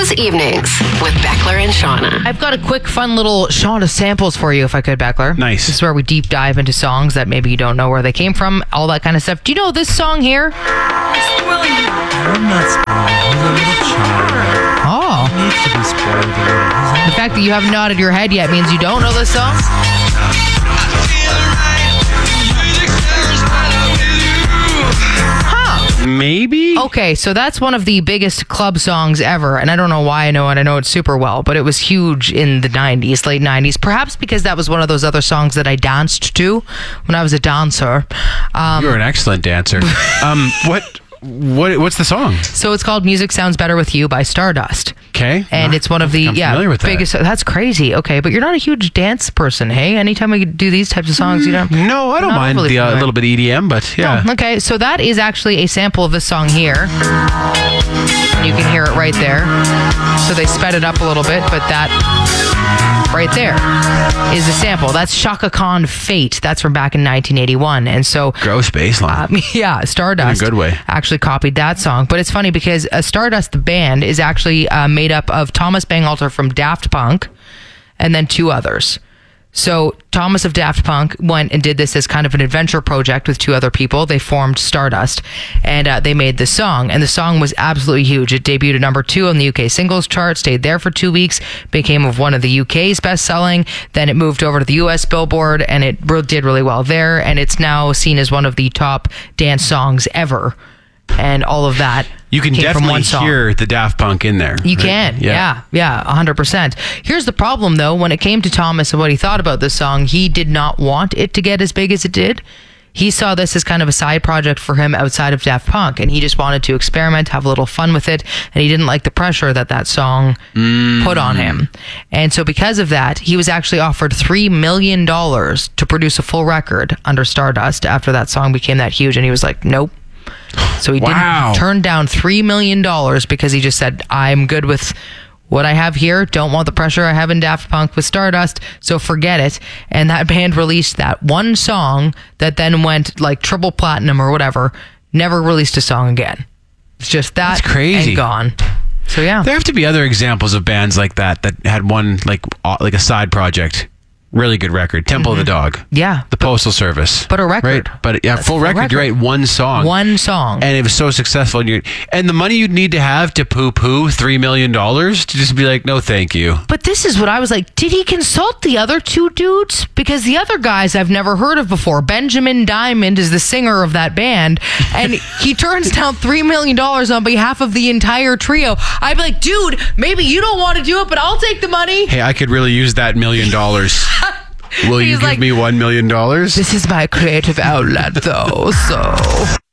Kings evenings with Beckler and Shauna. I've got a quick, fun little Shauna samples for you, if I could, Beckler. Nice. This is where we deep dive into songs that maybe you don't know where they came from, all that kind of stuff. Do you know this song here? I'm not spoiled. He's a little child. Oh. He needs to be spoiled a little. The fact that you haven't nodded your head yet means you don't know this song? Maybe? Okay, so that's one of the biggest club songs ever, and I don't know why I know it. I know it super well, but it was huge in the 90s, late 90s, perhaps because that was one of those other songs that I danced to when I was a dancer. You're an excellent dancer. What's the song? So it's called Music Sounds Better With You by Stardust. Okay. And it's one of the familiar with that. biggest. That's crazy. Okay, but you're not a huge dance person, hey? Anytime we do these types of songs, you know. No, I don't mind overly a familiar. little bit EDM, but yeah. Oh, okay, so that is actually a sample of this song here. And you can hear it right there. So they sped it up a little bit, but that right there is a sample. That's Shaka Khan Fate. That's from back in 1981. And so Gross bass line. yeah, Stardust In a good way. actually copied that song. But it's funny because Stardust, the band, is actually made up of Thomas Bangalter from Daft Punk and then two others. So Thomas of Daft Punk went and did this as kind of an adventure project with two other people. They formed Stardust, and they made this song. And the song was absolutely huge. It debuted at number 2 on the UK singles chart, stayed there for 2 weeks, became one of the UK's best-selling. Then it moved over to the US Billboard, and it did really well there. And it's now seen as one of the top dance songs ever. And all of that You can came from definitely one song. hear the Daft Punk in there. You right? can, yeah, 100%. Here's the problem, though. When it came to Thomas and what he thought about this song, he did not want it to get as big as it did. He saw this as kind of a side project for him outside of Daft Punk, and he just wanted to experiment, have a little fun with it, and he didn't like the pressure that song put on him. And so because of that, he was actually offered $3 million to produce a full record under Stardust after that song became that huge, and he was like, nope. So he didn't turn down $3 million because he just said, I'm good with what I have here. Don't want the pressure I have in Daft Punk with Stardust, so forget it. And that band released that one song that then went like triple platinum or whatever, never released a song again. It's just that. That's crazy. And gone. So yeah. There have to be other examples of bands like that had one like a side project. Really good record. Temple of the Dog. Yeah. The Postal Service. But a record. Right? But yeah, full record. You're right. One song. One song. And it was so successful. And the money you'd need to have to poo-poo $3 million to just be like, no, thank you. But this is what I was like, did he consult the other two dudes? Because the other guys I've never heard of before. Benjamin Diamond is the singer of that band, and he turns down $3 million on behalf of the entire trio. I'd be like, dude, maybe you don't want to do it, but I'll take the money. Hey, I could really use that $1 million. Will you He's give like, me $1 million? This is my creative outlet, though, so...